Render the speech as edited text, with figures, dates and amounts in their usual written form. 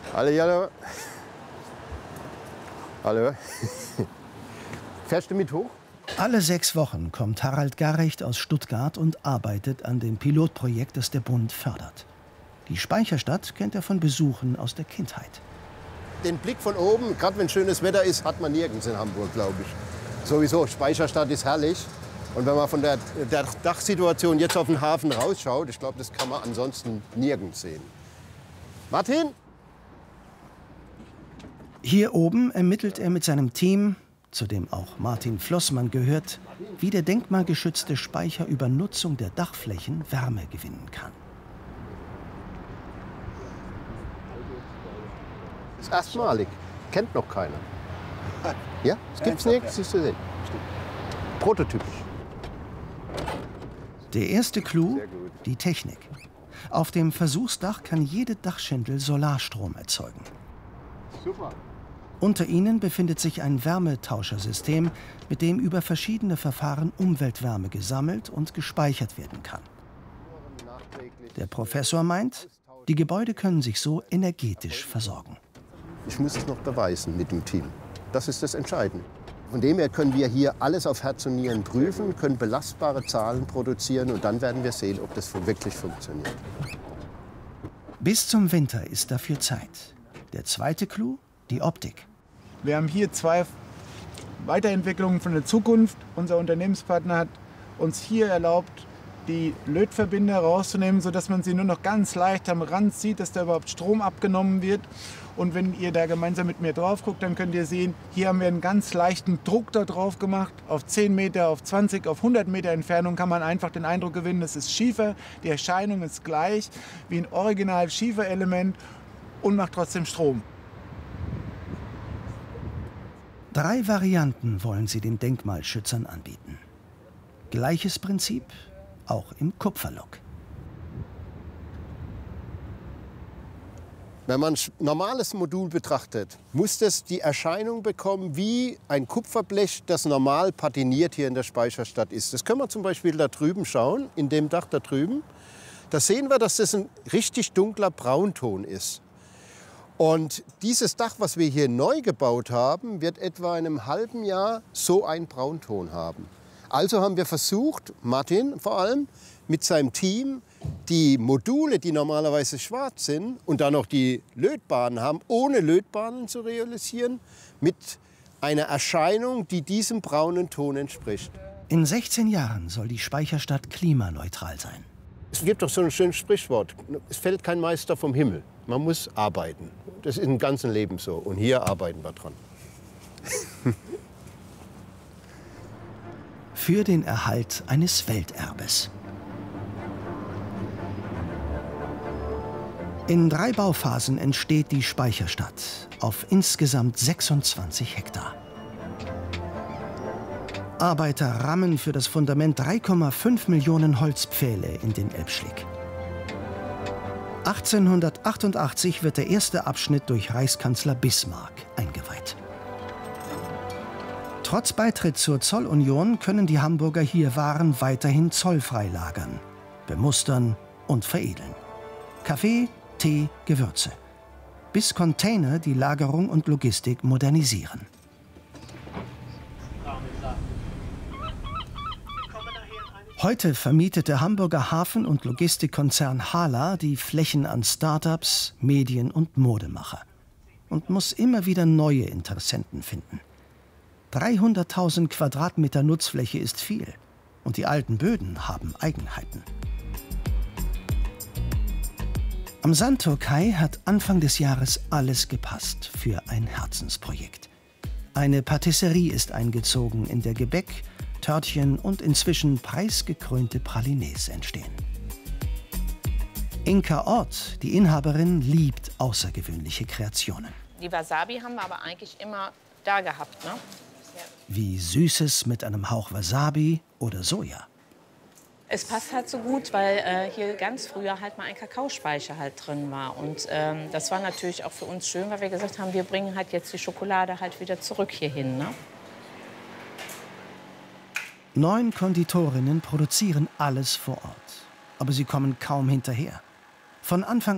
Hallo. Hallo. Fährst du mit hoch? Alle 6 Wochen kommt Harald Garrecht aus Stuttgart und arbeitet an dem Pilotprojekt, das der Bund fördert. Die Speicherstadt kennt er von Besuchen aus der Kindheit. Den Blick von oben, gerade wenn schönes Wetter ist, hat man nirgends in Hamburg, glaube ich. Sowieso, Speicherstadt ist herrlich. Und wenn man von der Dachsituation jetzt auf den Hafen rausschaut, ich glaube, das kann man ansonsten nirgends sehen. Martin? Hier oben ermittelt er mit seinem Team, zu dem auch Martin Flossmann gehört, wie der denkmalgeschützte Speicher über Nutzung der Dachflächen Wärme gewinnen kann. Das ist erstmalig. Kennt noch keiner. Ja, es gibt's nirgends zu sehen. Prototypisch. Der erste Clou, die Technik. Auf dem Versuchsdach kann jede Dachschindel Solarstrom erzeugen. Super. Unter ihnen befindet sich ein Wärmetauschersystem, mit dem über verschiedene Verfahren Umweltwärme gesammelt und gespeichert werden kann. Der Professor meint, die Gebäude können sich so energetisch versorgen. Ich muss es noch beweisen mit dem Team. Das ist das Entscheidende. Von dem her können wir hier alles auf Herz und Nieren prüfen, können belastbare Zahlen produzieren und dann werden wir sehen, ob das wirklich funktioniert. Bis zum Winter ist dafür Zeit. Der zweite Clou, die Optik. Wir haben hier 2 Weiterentwicklungen von der Zukunft. Unser Unternehmenspartner hat uns hier erlaubt, die Lötverbinder rauszunehmen, sodass man sie nur noch ganz leicht am Rand sieht, dass da überhaupt Strom abgenommen wird. Und wenn ihr da gemeinsam mit mir drauf guckt, dann könnt ihr sehen, hier haben wir einen ganz leichten Druck da drauf gemacht. Auf 10 Meter, auf 20, auf 100 Meter Entfernung kann man einfach den Eindruck gewinnen, es ist Schiefer. Die Erscheinung ist gleich wie ein original Schieferelement und macht trotzdem Strom. 3 Varianten wollen sie den Denkmalschützern anbieten. Gleiches Prinzip, auch im Kupferlook. Wenn man ein normales Modul betrachtet, muss es die Erscheinung bekommen wie ein Kupferblech, das normal patiniert hier in der Speicherstadt ist. Das können wir zum Beispiel da drüben schauen, in dem Dach da drüben. Da sehen wir, dass das ein richtig dunkler Braunton ist. Und dieses Dach, was wir hier neu gebaut haben, wird etwa in einem halben Jahr so einen Braunton haben. Also haben wir versucht, Martin vor allem, mit seinem Team die Module, die normalerweise schwarz sind und dann noch die Lötbahnen haben, ohne Lötbahnen zu realisieren, mit einer Erscheinung, die diesem braunen Ton entspricht. In 16 Jahren soll die Speicherstadt klimaneutral sein. Es gibt doch so ein schönes Sprichwort, es fällt kein Meister vom Himmel, man muss arbeiten. Das ist im ganzen Leben so und hier arbeiten wir dran. Für den Erhalt eines Welterbes. In 3 Bauphasen entsteht die Speicherstadt auf insgesamt 26 Hektar. Arbeiter rammen für das Fundament 3,5 Millionen Holzpfähle in den Elbschlick. 1888 wird der erste Abschnitt durch Reichskanzler Bismarck eingeweiht. Trotz Beitritt zur Zollunion können die Hamburger hier Waren weiterhin zollfrei lagern, bemustern und veredeln. Kaffee, Tee, Gewürze. Bis Container die Lagerung und Logistik modernisieren. Heute vermietet der Hamburger Hafen- und Logistikkonzern Hala die Flächen an Start-ups, Medien- und Modemacher und muss immer wieder neue Interessenten finden. 300.000 Quadratmeter Nutzfläche ist viel und die alten Böden haben Eigenheiten. Am Sandturkai hat Anfang des Jahres alles gepasst für ein Herzensprojekt. Eine Patisserie ist eingezogen, in der Gebäck, Törtchen und inzwischen preisgekrönte Pralines entstehen. Inka Ort, die Inhaberin, liebt außergewöhnliche Kreationen. Die Wasabi haben wir aber eigentlich immer da gehabt, ne? Wie Süßes mit einem Hauch Wasabi oder Soja. Es passt halt so gut, weil hier ganz früher halt mal ein Kakaospeicher halt drin war. Und das war natürlich auch für uns schön, weil wir gesagt haben, wir bringen halt jetzt die Schokolade halt wieder zurück hierhin, ne? 9 Konditorinnen produzieren alles vor Ort. Aber sie kommen kaum hinterher. Von Anfang